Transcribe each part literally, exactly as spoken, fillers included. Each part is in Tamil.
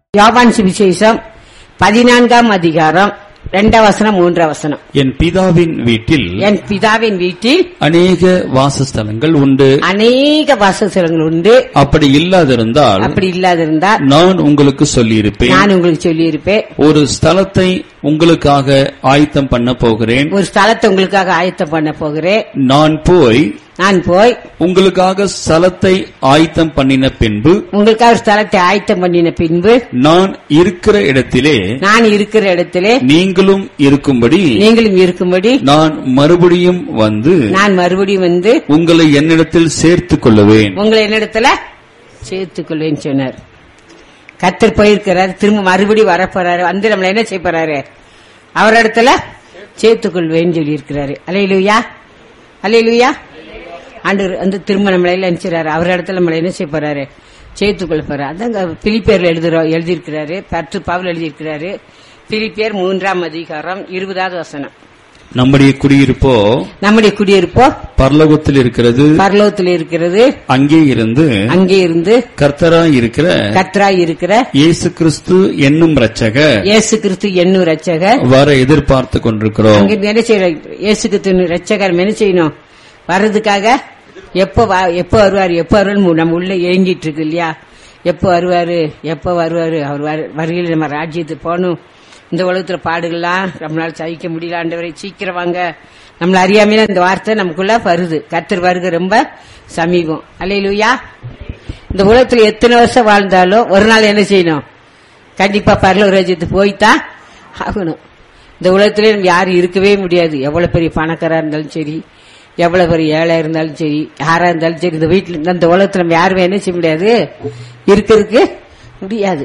யோவான் சுவிசேஷம் பதினான்காம் அதிகாரம் இரண்டாம் வசனம் மூன்றாம் வசனம். என் பிதாவின் வீட்டில் என் பிதாவின் வீட்டில் அநேக வாசஸ்தலங்கள் உண்டு. அநேக வாசஸ்தலங்கள் உண்டு. அப்படி இல்லாதிருந்தால் அப்படி இல்லாதிருந்தால் நான் உங்களுக்கு சொல்லியிருப்பேன். நான் உங்களுக்கு சொல்லியிருப்பேன். ஒரு ஸ்தலத்தை உங்களுக்காக ஆயத்தம் பண்ண போகிறேன். ஒரு ஸ்தலத்தை உங்களுக்காக ஆயத்தம் பண்ண போகிறேன். நான் போய் நான் போய் உங்களுக்காக ஸ்தலத்தை ஆயத்தம் பண்ணின பின்பு உங்களுக்காக ஸ்தலத்தை ஆயத்தம் பண்ணின பின்பு நான் இருக்கிற இடத்திலே நான் இருக்கிற இடத்திலே நீங்களும் இருக்கும்படி நீங்களும் இருக்கும்படி நான் மறுபடியும் வந்து நான் மறுபடியும் வந்து உங்களை என்னிடத்தில் சேர்த்துக் கொள்ளுவேன். உங்களை என்னிடத்துல சேர்த்துக் கொள்வேன்னு சொன்னார். கர்த்தர் போயிருக்கிறார், திரும்ப மறுபடியும் வரப்போறாரு, வந்து நம்மள என்ன செய்ய போறாரு, அவர் இடத்துல சேர்த்துக் கொள்வேன்னு சொல்லி இருக்கிறாரு. அல்லேலூயா, அல்லேலூயா. ஆண்டவர் வந்து திரும்ப நம்மள நினைச்சாரு, அவர் இடத்துல நம்மள என்ன செய்ய போறாரு, சேர்த்துக் கொள்ள போறாரு. அதாங்க பிலிப்பியர்ல எழுதுறோம் எழுதியிருக்கிறாரு, பத்து பவுல் எழுதியிருக்கிறாரு. பிலிப்பியர் மூன்றாம் அதிகாரம் இருபதாவது வசனம். நம்முடைய குடியிருப்போ நம்முடைய குடியிருப்போ பரலோகத்தில் இருக்கிறது, பரலோகத்தில் இருக்கிறது. அங்கே இருந்து அங்கே இருந்து கர்த்தராய் இருக்கிற கர்த்தராய் இருக்கிற இயேசு கிறிஸ்து என்னும் இரட்சகர் இயேசு கிறிஸ்து என்னும் இரட்சகர் வர எதிர்பார்த்து கொண்டிருக்கிறோம். அங்க என்ன செய்யணும், இயேசு கிறிஸ்து இரட்சகர் என்ன செய்யணும், வர்றதுக்காக எப்ப எப்ப வருவாரு எப்ப வருவாரு நம்ம உள்ள ஏங்கிட்டு இருக்கு இல்லையா, எப்ப வருவாரு எப்ப வருவாரு, அவர் வருகையில் நம்ம ராஜ்யத்துக்கு போகணும், இந்த உலகத்துல பாடுகள்லாம் நம்மளால சகிக்க முடியல, ஆண்டவரை சீக்கிரம் வாங்க, நம்மள அறியாமையில இந்த வார்த்தை நமக்குள்ள வருது. கர்த்தர் வருகை ரொம்ப சமீபம். அல்லேலூயா. இந்த உலகத்துல எத்தனை வருஷம் வாழ்ந்தாலும் ஒரு நாள் என்ன செய்யணும், கண்டிப்பா பரலோக ராஜ்யத்துக்கு போய்தான் ஆகணும். இந்த உலகத்திலே நம்ம யாரும் இருக்கவே முடியாது. எவ்வளவு பெரிய பணக்காரா இருந்தாலும் சரி, எவ்வளவு பெரிய ஏழை இருந்தாலும் சரி, யாரா இருந்தாலும் சரி, இந்த வீட்டுல இந்த உலகத்துல நம்ம யாருமே என்ன செய்ய முடியாது, இருக்கிறதுக்கு முடியாது.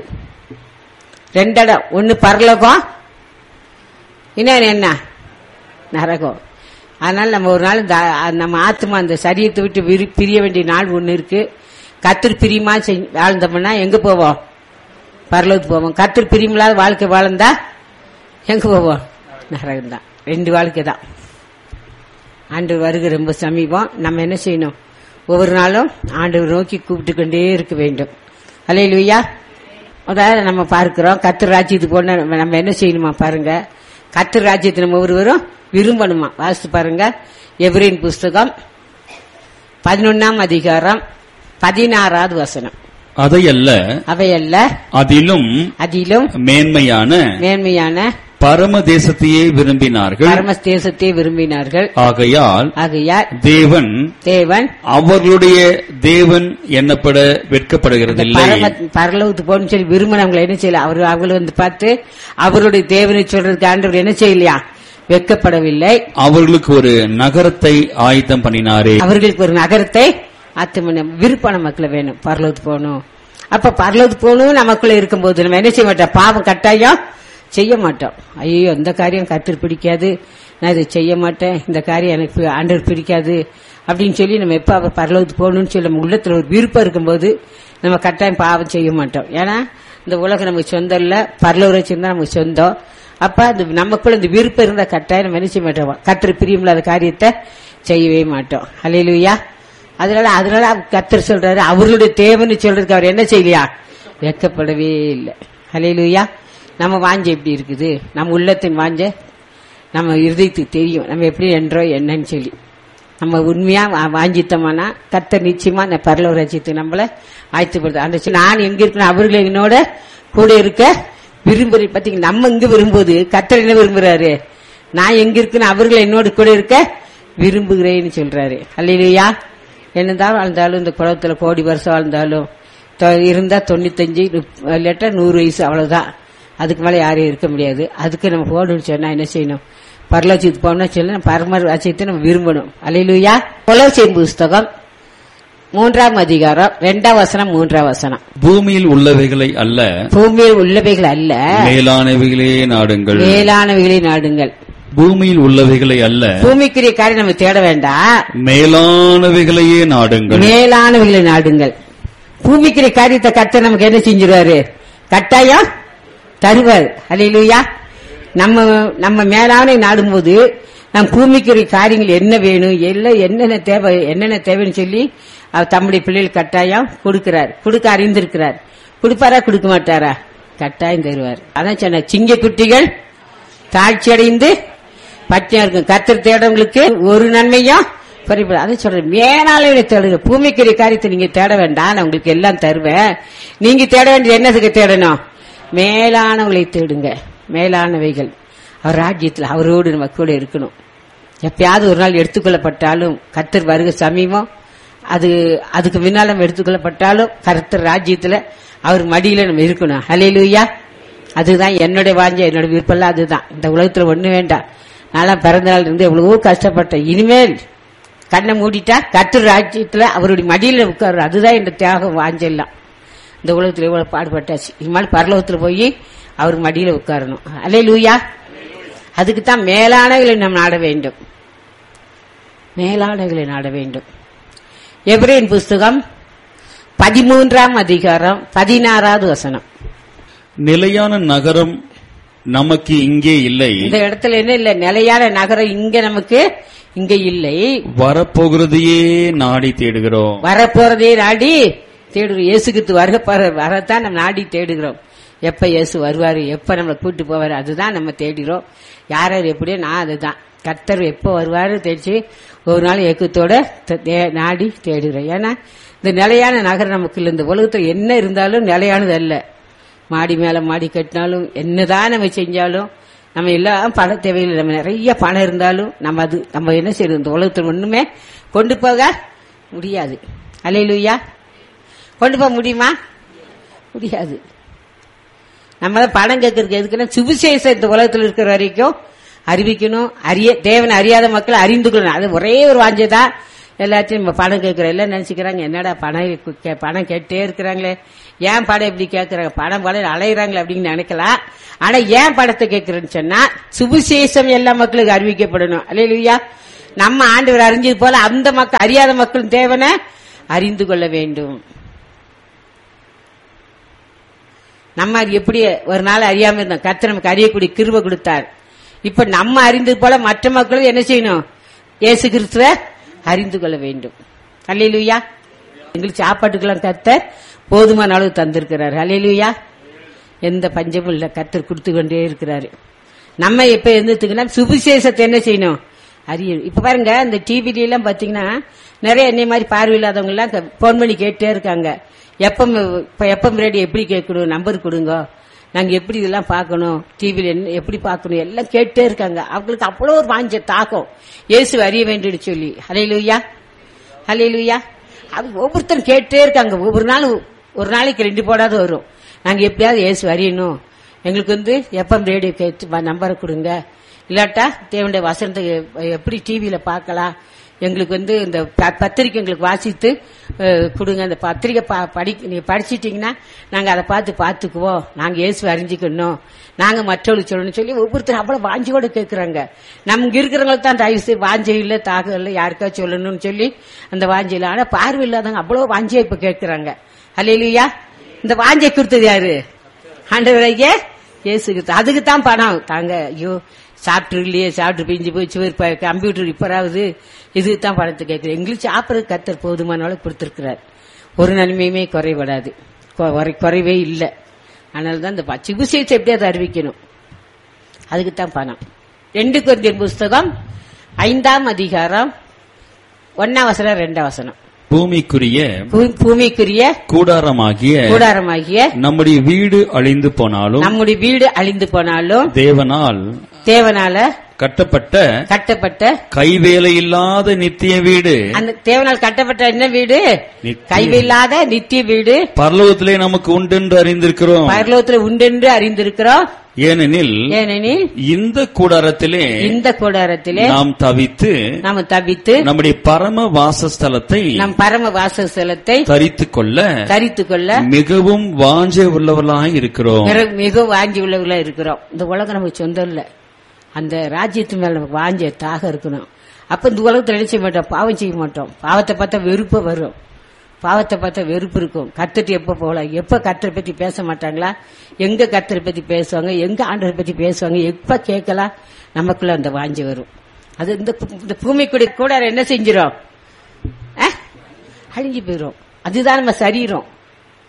ரெண்டு இடம், ஒன்னு பரலோகம், இன்னொன்னு என்ன, நரகம். அதனால நம்ம ஒரு நாள் நம்ம ஆத்மா அந்த சரீரத்தை விட்டு பிரிய வேண்டிய நாள் ஒண்ணு இருக்கு. கர்த்தர் பிரியமா வாழ்ந்தோம்னா எங்க போவோம், பரலோகத்துக்கு போவோம். கர்த்தர் பிரியமில்லாத வாழ்க்கை வாழ்ந்தா எங்க போவோம், நரகம் தான். ரெண்டு வாழ்க்கை தான். ஆண்டவர் வருகை ரொம்ப சமீபம். நம்ம என்ன செய்யணும், ஒவ்வொரு நாளும் ஆண்டவர் நோக்கி கூப்பிட்டு கொண்டே இருக்க வேண்டும். அல்லேலூயா. அதாவது நம்ம பார்க்கிறோம், கர்த்தர் ராஜ்யத்துக்கு போன நம்ம என்ன செய்யணுமா பாருங்க, கர்த்தர் ராஜ்யத்தை நம்ம ஒருவரும் விரும்பணுமா. வாசித்து பாருங்க, எபிரேயர் புஸ்தகம் பதினொன்னாம் அதிகாரம் பதினாறாவது வசனம். அதையல்ல அவையல்ல அதிலும் அதிலும் மேன்மையான மேன்மையான பரம தேசத்தையே விரும்பினார்கள், பரம தேசத்தை விரும்பினார்கள். ஆகையால் ஆகையால் தேவன் தேவன் அவர்களுடைய தேவன் எண்ணப்பட வெட்கப்படுகிறதில்லை. பரலோகத்துக்கு போகணும்னு சொல்லி விரும்பினவங்களை என்ன செய்யல, அவர் அவங்களை வந்து பார்த்து அவருடைய தேவனை சொல்றதுக்கு ஆண்டவர் என்ன செய்யலையா, வெட்கப்படவில்லை. அவர்களுக்கு ஒரு நகரத்தை ஆயத்தம் பண்ணினாரே. அவர்களுக்கு ஒரு நகரத்தை ஆயத்தம் விருப்பம் நமக்குள்ள வேணும், பரலோகத்துக்கு போகணும். அப்ப பரலோகத்துக்கு போகணும் நமக்குள்ள இருக்கும்போது நம்ம என்ன செய்ய மாட்டோம், பாவம் கட்டாயம் செய்ய மாட்டோம். ஐயோ இந்த காரியம் கர்த்தர் பிடிக்காது, நான் இதை செய்ய மாட்டேன், இந்த காரியம் எனக்கு ஆண்டவர் பிடிக்காது அப்படின்னு சொல்லி நம்ம எப்ப அவர் பரலோகத்துக்கு போகணும்னு சொல்லி நம்ம உள்ளத்துல ஒரு விருப்பம் இருக்கும்போது நம்ம கட்டாயம் பாவம் செய்ய மாட்டோம். ஏன்னா இந்த உலகம் நமக்கு சொந்தம் இல்ல, பரலோக ராஜ்யம் தான் நமக்கு சொந்தம். அப்ப அந்த நமக்குள்ள இந்த விருப்பம் இருந்த கட்டாயம் நம்ம என்ன செய்ய மாட்டோம், கர்த்தர் பிரியமில்லாத காரியத்தை செய்யவே மாட்டோம். அல்லேலூயா. அதனால அதனால கர்த்தர் சொல்றாரு, அவர்களுடைய தேவன்னு சொல்றதுக்கு அவர் என்ன செய்யலையா, வெட்கப்படவே இல்லை. அல்லேலூயா. நம்ம வாஞ்ச எப்படி இருக்குது, நம்ம உள்ளத்தின் வாஞ்ச நம்ம இருதயத்துக்கு தெரியும், நம்ம எப்படி என்றோ என்னன்னு சொல்லி. நம்ம உண்மையா வாஞ்சித்தோம்னா கர்த்தர் நிச்சயமா அந்த பரலோக ராஜ்யத்துக்கு நம்மள ஆயத்தப்படுது. அந்த நான் எங்க இருக்கணும், அவர்களை என்னோட கூட இருக்க விரும்புற. பாத்தீங்க, நம்ம இங்க விரும்புவது கர்த்தர் என்ன விரும்புறாரு, நான் எங்க இருக்குன்னு அவர்களை என்னோட கூட இருக்க விரும்புகிறேன்னு சொல்றாரு. அல்லேலூயா. என்னதான் வாழ்ந்தாலும் இந்த குளத்துல கோடி வருஷம் வாழ்ந்தாலும் இருந்தா தொண்ணூத்தஞ்சு இல்லாட்டா நூறு வயசு அவ்வளவுதான், அதுக்கு மேல யாரும் இருக்க முடியாது. அதுக்கு நம்ம போகணும்னு சொன்னா என்ன செய்யணும், பரலோகத்துக்கு போகணும்னு சொன்னா பரம ராஜ்யத்தை நம்ம விரும்பணும். அல்லேலூயா. கொலோசியர் புஸ்தகம் மூன்றாம் அதிகாரம் இரண்டாம் வசனம் மூன்றாம் வசனம். பூமியில் உள்ளவைகளை அல்ல, பூமியில் உள்ளவைகள் அல்ல, மேலானவைகளே நாடுங்கள், மேலானவைகளே நாடுங்கள். பூமியில் உள்ளவைகளை அல்ல, பூமிக்குரிய காரியம் நம்ம தேட வேண்டாம், மேலானவைகளையே நாடுங்கள், மேலானவைகளை நாடுங்கள். பூமிக்குரிய காரியத்தை கர்த்தர் நமக்கு என்ன செஞ்சிருவாரு, கட்டாயம் தருவார். அல்லேலூயா. நம்ம நம்ம மேலான நாடும்போது நம் பூமிக்குரிய காரியங்கள் என்ன வேணும், எல்லாம் என்னென்ன தேவை என்னென்ன தேவைன்னு சொல்லி அவர் தம்முடைய பிள்ளைகள் கட்டாயம் கொடுக்கிறார், கொடுக்க அறிந்திருக்கிறார். கொடுப்பாரா கொடுக்க மாட்டாரா, கட்டாயம் தருவார். அதான் சொன்ன சிங்க குட்டிகள் தாழ்ச்சி அடைந்து பட்டியா இருக்கும். கர்த்தர் தேடவங்களுக்கு ஒரு நன்மையும் குறைபடாது. அதை சொல்றேன், மேலாளர்களை தேடுங்க. பூமிக்குரிய காரியத்தை நீங்க தேட வேண்டாம், நான் உங்களுக்கு எல்லாம் தருவேன். நீங்க தேட வேண்டியது என்னதுக்கு தேடணும்? மேலானவங்களை தேடுங்க. மேலானவைகள் அவர் ராஜ்யத்தில் அவரோடு நம்ம கூட இருக்கணும். எப்பயாவது ஒரு நாள் எடுத்துக்கொள்ளப்பட்டாலும் கர்த்தர் வருக சமீபம், அது அதுக்கு முன்னால நம்ம எடுத்துக்கொள்ளப்பட்டாலும் கர்த்தர் ராஜ்யத்துல அவர் மடியில நம்ம இருக்கணும். ஹல்லேலூயா. அதுதான் என்னுடைய வாஞ்சை, என்னோட விருப்பம். அதுதான் இந்த உலகத்துல ஒண்ணு வேண்டாம். நான் பிறந்த நாள் இருந்து எவ்வளவோ கஷ்டப்பட்டேன். இனிமேல் கண்ணை மூடிட்டா கர்த்தர் ராஜ்யத்துல அவருடைய மடியில உட்காரு. அதுதான் இந்த தியாகம் வாஞ்செல்லாம். இந்த உலகத்துல எவ்வளவு பாடுபட்டாச்சு. இனிமேல் பரலோகத்துல போய் அவர் மடியில உட்காரணும். ஹல்லேலூயா. அதுக்குத்தான் மேலானவர்களை நாம் நாட வேண்டும். மேலானவர்களை நாட வேண்டும். எபிரேயர் புஸ்தகம் பதிமூன்றாம் அதிகாரம் பதினாறாவது வசனம். நிலையான நகரம் நமக்கு இங்கே இல்லை. இந்த இடத்துல என்ன இல்ல? நிலையான நகரம் இங்க நமக்கு இங்க இல்லை. வரப்போகிறதையே நாடி தேடுகிறோம். வரப்போறதே நாடி தேடுகிறோம். இயேசுக்கு வருக வரத்தான் நம்ம நாடி தேடுகிறோம். எப்ப இயேசு வருவாரு, எப்ப நம்மளை கூட்டு போவாரு, அதுதான் நம்ம தேடுகிறோம். யாராரு எப்படியோ நான் அதுதான் கர்த்தர் எப்ப வருவாரு தெரிச்சு ஒரு நாள் ஏக்கத்தோட நாடி தேடுகிறோம். ஏன்னா இந்த நிலையான நகரம் நமக்கு இல்லை. இந்த உலகத்துல என்ன இருந்தாலும் நிலையானது அல்ல. மாடி மேல மாடி கட்டினாலும் என்னதான் நம்ம செஞ்சாலும் நம்ம எல்லாம் பண தேவையில்லை. நம்ம நிறைய பணம் இருந்தாலும் நம்ம அது நம்ம என்ன செய்யறது? இந்த உலகத்துல ஒண்ணுமே கொண்டு போக முடியாது. அல்லேலூயா. கொண்டு போக முடியுமா? முடியாது. நம்ம பணம் கேட்கறதுக்கு எதுக்குன்னா சுவிசேஷம் இந்த உலகத்தில் இருக்கிற வரைக்கும் அறிவிக்கணும். அறிய தேவனை அறியாத மக்கள் அறிந்து கொள்ளணும். அது ஒரே ஒரு வாஞ்சைதான். எல்லாத்தையும் நம்ம பணம் கேட்கிறோம். எல்லாம் நினைச்சுக்கிறாங்க, என்னடா பணம் பணம் கேட்டே இருக்கிறாங்களே, ஏன் படம் எப்படி கேட்கறாங்க, பணம் படம் அலையிறாங்களே அப்படின்னு நினைக்கலாம். ஆனா ஏன் படத்தை கேட்கிறேன்னு சொன்னா சுவிசேஷம் எல்லா மக்களுக்கு அறிவிக்கப்படணும். அல்லேலூயா. நம்ம ஆண்டவர் அறிஞ்சது போல அந்த மக்கள் அறியாத மக்கள் தேவனை அறிந்து கொள்ள வேண்டும். நம்ம எப்படி ஒரு நாள் அறியாம இருந்தோம், கர்த்தர் நமக்கு அறியக்கூடிய கிருபை கொடுத்தார். இப்ப நம்ம அறிந்தது போல மற்ற மக்களும் என்ன செய்யணும்? இயேசு கிறிஸ்துவை அறிந்து கொள்ள வேண்டும். அல்லேலூயா. எங்களுக்கு சாப்பாட்டுக்கெல்லாம் கர்த்தர் போதுமான அளவு தந்திருக்கிறார். அல்லேலூயா. எந்த பஞ்சமும் இல்ல, கர்த்தர் கொடுத்து கொண்டே இருக்கிறாரு. நம்ம இப்ப எந்தத்துக்குன்னா சுவிசேஷத்தை என்ன செய்யணும்? அறியணும். இப்ப பாருங்க, இந்த டிவில எல்லாம் பாத்தீங்கன்னா நிறைய என்னை மாதிரி பார்வையில்லாதவங்க எல்லாம் போன் பண்ணி கேட்டே இருக்காங்க. எப்பம் எப்பம் ரேடியோ எப்படி கேட்கணும், நம்பர் கொடுங்க, நாங்க எப்படி இதெல்லாம் பார்க்கணும், டிவில எப்படி பார்க்கணும் எல்லாம் கேட்டே இருக்காங்க. அவங்களுக்கு அவ்வளவு ஒரு வாஞ்ச தாக்கம் இயேசு அறிய வேண்டும் சொல்லி. ஹல்லேலூயா. ஹல்லேலூயா. அது ஒவ்வொருத்தரும் கேட்டே இருக்காங்க. ஒவ்வொரு நாள் ஒரு நாளைக்கு ரெண்டு போடாது வரும். நாங்க எப்படியாவது இயேசு அறியணும், எங்களுக்கு வந்து எப்பம் ரேடியோ கேட்டு நம்பரை கொடுங்க, இல்லாட்டா தேவனுடைய வசனத்தை எப்படி டிவியில பார்க்கலாம், எங்களுக்கு வந்து இந்த பத்திரிக்கை எங்களுக்கு வாசித்து கொடுங்க, அந்த பத்திரிக்கை படி நீங்க படிச்சிட்டீங்கன்னா நாங்க அதை பார்த்து பார்த்துக்குவோம், நாங்க இயேசு அறிஞ்சிக்கணும், நாங்க மற்றவங்களுக்கு சொல்லணும்னு சொல்லி ஒவ்வொருத்தரும் அவ்வளவு வாஞ்சியோட கேட்கறாங்க. நமக்கு இருக்கிறவங்களுக்கு தான் தயவு செய்து வாஞ்சை இல்ல, தாகம் இல்ல, யாருக்கா சொல்லணும்னு சொல்லி அந்த வாஞ்சை இல்ல. ஆனா பார்வை இல்லாதவங்க அவ்வளவு வாஞ்சியா இப்ப கேட்கறாங்க. அல்லேலூயா. இந்த வாஞ்சை கொடுத்தது யாரு? ஆண்டவரையே இயேசு கிறிஸ்து. அதுக்குத்தான் பணம் தாங்க. ஐயோ சாப்பிட்டு இல்லையே, சாப்பிட்டு பிஞ்சு போய் கம்ப்யூட்டர் இப்பராவது இதுதான் பணத்தை கேட்கிறேன். எங்களுக்கு சாப்பிட்றது கர்த்தர் போதுமான அளவு கொடுத்திருக்கிறார். ஒரு நன்மையுமே குறைபடாது, குறைவே இல்லை. அதனாலதான் இந்த சுவிசேஷத்தை எப்படியாவது அறிவிக்கணும், அதுக்குத்தான் பணம். ரெண்டு கொரிந்தியர் புஸ்தகம் ஐந்தாம் அதிகாரம் ஒன்னாம் வசனம் ரெண்டாம் வசனம். பூமிக்குரிய பூமிக்குரிய கூடாரமாகிய கூடாரமாகிய நம்முடைய வீடு அழிந்து போனாலும் நம்முடைய வீடு அழிந்து போனாலும் தேவனால் தேவனால கட்டப்பட்ட கட்டப்பட்ட கைவேலை இல்லாத நித்திய வீடு. அந்த தேவனால் கட்டப்பட்ட என்ன வீடு? கைவேலாத நித்திய வீடு பரலோகத்திலே நமக்கு உண்டென்று அறிந்திருக்கிறோம். பரலோகத்திலே உண்டென்று அறிந்திருக்கிறோம். ஏனெனில் ஏனெனில் இந்த கூடாரத்திலே இந்த கூடாரத்திலே நாம் தவித்து நாம் தவித்து நம்முடைய பரம வாசஸ்தலத்தை நம் பரம வாசஸ்தலத்தை தரித்துக் கொள்ள தரித்துக் கொள்ள மிகவும் வாஞ்சை உள்ளவர்களாய் இருக்கிறோம். மிகவும் வாஞ்சி உள்ளவர்களாக இருக்கிறோம். இந்த உலகம் நமக்கு சொந்தம் இல்ல, அந்த ராஜ்யத்து மேல நமக்கு வாஞ்ச தாக இருக்கணும். அப்ப இந்த உலகத்தை நினைச்ச மாட்டோம், பாவம் செய்ய மாட்டோம். பாவத்தை பார்த்தா வெறுப்பு வரும், பாவத்தை பார்த்தா வெறுப்பு இருக்கும். கர்த்தர் எப்ப போகலாம், எப்ப கர்த்தரை பத்தி பேச மாட்டாங்களா, எங்க கர்த்தரை பத்தி பேசுவாங்க, எங்க ஆண்டவரை பத்தி பேசுவாங்க, எப்ப கேட்கலாம், நமக்குள்ள அந்த வாஞ்சி வரும். அது இந்த பூமிக்குடி கூட என்ன செஞ்சிடும்? அழிஞ்சு போயிரும். அதுதான் நம்ம சரீரம்.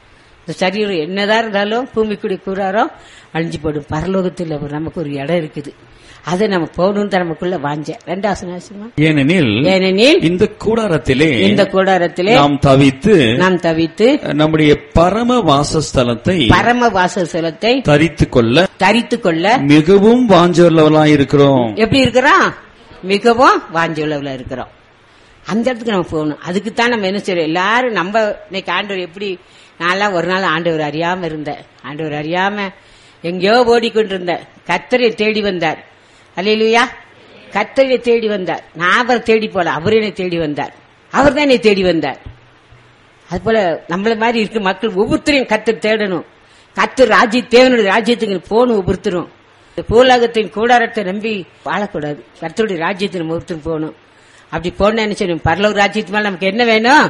இந்த சரீரம் என்னதான் இருந்தாலும் பூமிக்குடி கூறாரோ அழிஞ்சு போடும். பரலோகத்தில் நமக்கு ஒரு இடம் இருக்குது, அதை நம்ம போகணும் தான் நமக்குள்ள வாஞ்ச. ரெண்டாவது ஏனெனில் ஏனெனில் இந்த கூடாரத்திலே இந்த கூடாரத்திலே நாம் தவித்து நாம் தவித்து நம்முடைய பரம வாசஸ்தலத்தை பரம வாசஸ்தலத்தை தரித்து கொள்ள தரித்து கொள்ள மிகவும் வாஞ்சவர்களாய் இருக்கிறோம். எப்படி இருக்கிறோம்? மிகவும் வாஞ்சவர்களா இருக்கிறோம். அந்த இடத்துக்கு நம்ம போகணும். அதுக்குத்தான் நம்ம என்ன செய்யறோம்? எல்லாரும் நம்ம இன்னைக்கு ஆண்டவர் எப்படி, நான்லாம் ஒரு நாள் ஆண்டவர் அறியாம இருந்தேன். ஆண்டவர் அறியாம எங்கேயோ ஓடிக்கொண்டிருந்தேன். கர்த்தரை தேடி வந்தார். அல்லேலூயா. கர்த்தரை தேடி வந்தார். நான் அவரை தேடி போல, அவர் என்னை தேடி வந்தார். அவர் தான் என்னை தேடி வந்தார். அது போல நம்மள மாதிரி இருக்க மக்கள் ஒவ்வொருத்தரையும் கர்த்தர் தேடணும். கர்த்தர் ராஜ்ய தேவனுடைய ராஜ்யத்துக்கு போகணும். ஒவ்வொருத்தரும் பூலகத்தின் கூடாரத்தை நம்பி வாழக்கூடாது. கர்த்தருடைய ராஜ்யத்தை நம்ம ஒவ்வொருத்தரும் போகணும். அப்படி போன நினைச்சு பரலோக ராஜ்யத்து மேல நமக்கு என்ன வேணும்?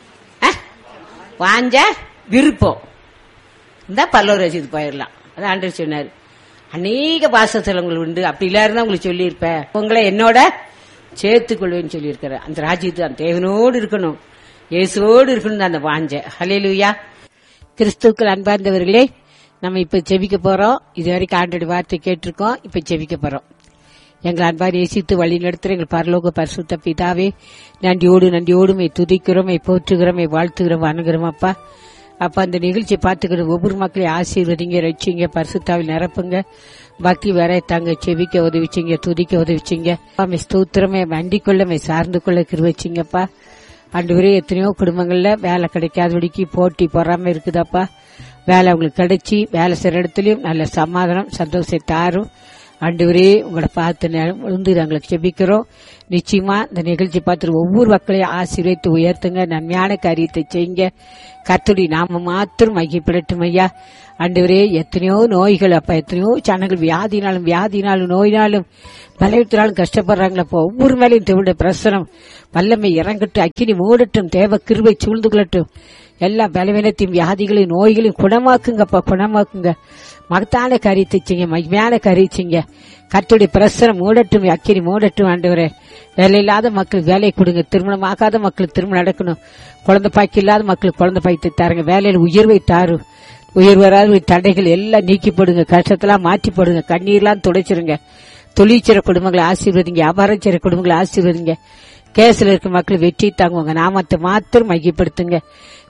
வாஞ்ச விருப்பம் இந்த பரலோக ராஜ்யத்துக்கு போயிடலாம். அதான் ஆண்டவர் சொன்னார். அநேக வாசஸ்தலங்கள் உண்டு, அப்படி இல்லாருந்தா உங்களுக்கு சொல்லியிருப்பேன், உங்களை என்னோட சேர்த்துக் கொள்வேன்னு சொல்லியிருக்கிற. அந்த ராஜ்யத்து அந்த தேவனோடு இருக்கணும், இயேசுவோடு இருக்கணும் அந்த வாஞ்ச. ஹல்லேலூயா. கிறிஸ்துவுக்குள் அன்பார்ந்தவர்களே, நம்ம இப்ப ஜெபிக்க போறோம். இதுவரைக்கும் ஆண்டோட வார்த்தை கேட்டிருக்கோம். இப்ப ஜெபிக்க போறோம். எங்கள் அன்பார் நேசித்து வழி நடத்துகிற எங்கள் பரலோக பரிசுத்த பிதாவே, நன்றியோடு நன்றியோடு துதிக்கிறோம், போற்றுகிறோம், வாழ்த்துகிறோம், வணங்குகிறோம். அப்பா அப்பா அந்த நிகழ்ச்சியை பார்த்துக்கிற ஒவ்வொரு மக்களையும் ஆசீர்வதிங்க, ரட்சிங்க, பரிசுத்தாவில் நிரப்புங்க, பக்தி வர தாங்க, செவிக்க உதவிச்சிங்க, துதிக்க உதவிச்சிங்க. ஸ்தோத்திரமே வண்டிக் கொள்ள சார்ந்து கொள்ள கிருவச்சிங்கப்பா. ஆண்டவரே, எத்தனையோ குடும்பங்கள்ல வேலை கிடைக்காதபடிக்கு போட்டி பொறாம இருக்குதாப்பா. வேலை அவங்களுக்கு கிடைச்சி வேலை செய்யற இடத்துலயும் நல்ல சமாதானம் சந்தோஷத்தை தாரும். ஆண்டவரே, உங்களை பார்த்து விழுந்து நாங்களுக்கு ஜெபிக்கிறோம். நிச்சயமா இந்த நிகழ்ச்சி பார்த்து ஒவ்வொரு மக்களையும் ஆசீர்வதித்து உயர்த்துங்க, நன்மையான காரியத்தை செய்யுங்க. கர்த்தருடைய நாம மாத்திரம் மகிழ்ச்சிப்படட்டும் ஐயா. ஆண்டவரே, எத்தனையோ நோய்கள் அப்ப, எத்தனையோ ஜனங்கள் வியாதினாலும் வியாதினாலும் நோயினாலும் பலவீனத்தினாலும் கஷ்டப்படுறாங்களப்போ, ஒவ்வொரு மேலையும் தேவனுடைய பிரசனம் வல்லமை இறங்கட்டும், அக்கினி மூடட்டும், தேவ கிருபை சூழ்ந்து கொள்ளட்டும். எல்லா பலவீனத்தையும் வியாதிகளையும் நோய்களையும் குணமாக்குங்கப்பா, குணமாக்குங்க. மகத்தான காரியத்தை செய்யுங்க, மகிமையான காரியம் செய்யுங்க. கர்த்தருடைய பிரசனம் மூடட்டும், அக்கினி மூடட்டும். ஆண்டவரே, வேலை இல்லாத மக்களுக்கு வேலை கொடுங்க, திருமணம் ஆகாத மக்களுக்கு திருமணம் நடக்கணும், குழந்தை பாய்க்கு இல்லாத மக்களுக்கு குழந்தை பாய்த்து தாருங்க, வேலையில் உயர்வை தாரு, உயர்வராத தடைகள் எல்லாம் நீக்கி போடுங்க, கஷ்டத்தெல்லாம் மாற்றி போடுங்க, கண்ணீர்லாம் துடைச்சிருங்க. தொழிற்சிற குடும்பங்களை ஆசீர்வதிங்க, வியாபாரம் செய்ற குடும்பங்களை ஆசீர்வதிங்க. கேஸ்ல இருக்க மக்கள் வெற்றி தாங்குவாங்க, நாமத்தை மாத்திரம் மையப்படுத்துங்க.